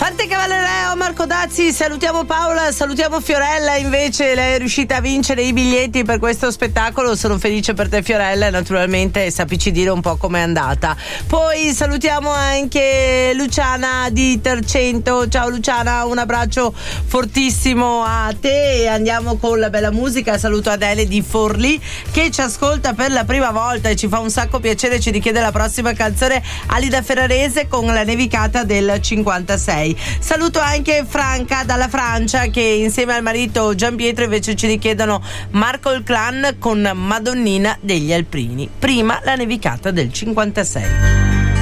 Fante Cavallereo, Marco Dazzi, salutiamo Paola, salutiamo Fiorella, invece lei è riuscita a vincere i biglietti per questo spettacolo. Sono felice per te Fiorella, naturalmente sappici dire un po' com'è andata. Poi salutiamo anche Luciana di Tercento. Ciao Luciana, un abbraccio fortissimo a te e andiamo con la bella musica. Saluto Adele di Forlì che ci ascolta per la prima volta e ci fa un sacco piacere, ci richiede la prossima canzone, Alida Ferrarese con La nevicata del 56. Saluto anche Franca dalla Francia che insieme al marito Gian Pietro invece ci richiedono Marco il Clan con Madonnina degli Alpini. Prima La nevicata del 56.